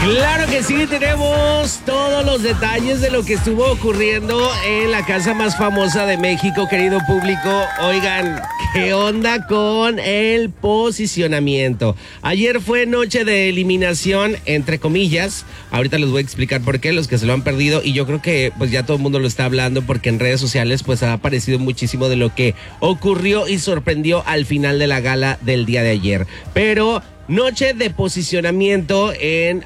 Claro que sí, tenemos todos los detalles de lo que estuvo ocurriendo en la casa más famosa de México, querido público. Oigan, ¿qué onda con el posicionamiento? Ayer fue noche de eliminación, entre comillas. Ahorita les voy a explicar por qué, los que se lo han perdido. Y yo creo que pues ya todo el mundo lo está hablando porque en redes sociales pues ha aparecido muchísimo de lo que ocurrió y sorprendió al final de la gala del día de ayer. Pero noche de posicionamiento en